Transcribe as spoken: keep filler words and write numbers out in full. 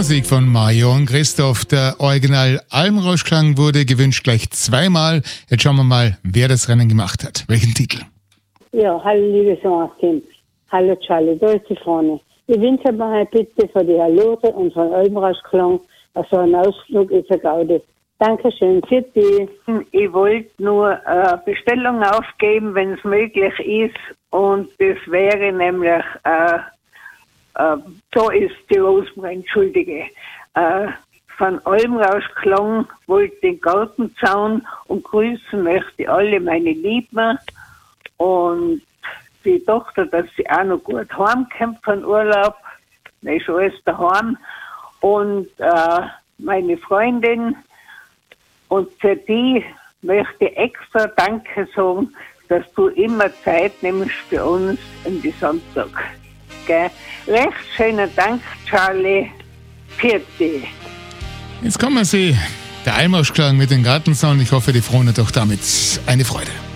Musik von Mario und Christoph. Der Original Almrauschklang wurde gewünscht gleich zweimal. Jetzt schauen wir mal, wer das Rennen gemacht hat. Welchen Titel? Ja, hallo liebe Songteam. Hallo Charlie, da ist die Frau. Ich wünsche mir halt bitte von der Lore und von Almrauschklang so einen Ausflug in der Gaudi. Dankeschön, für die. Ich wollte nur eine Bestellung aufgeben, wenn es möglich ist. Und das wäre nämlich, äh, äh, da ist die Rosmarie, entschuldige. Äh, von Almrauschklang wollte den Gartenzaun und grüßen möchte alle meine Lieben. Und die Tochter, dass sie auch noch gut heimkommt von Urlaub. Da ist alles daheim. Und äh, meine Freundin. Und für die möchte ich extra Danke sagen, dass du immer Zeit nimmst für uns in die Sonntag. Gell? Recht schönen Dank, Charlie. Vierte. Jetzt kommen Sie. Der Almrauschklang mit dem Gartenzaun. Ich hoffe, die Frau hat auch damit eine Freude.